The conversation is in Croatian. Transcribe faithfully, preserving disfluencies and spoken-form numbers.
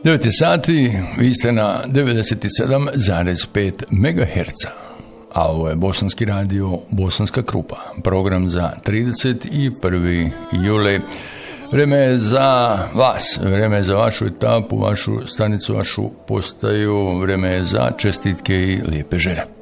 devet sati, vi ste na devedeset sedam zarez pet megaherca, a ovo je Bosanski radio, Bosanska Krupa, program za trideset prvi juli. Vreme je za vas, vreme je za vašu etapu, vašu stanicu, vašu postaju, vreme je za čestitke i lijepe želje.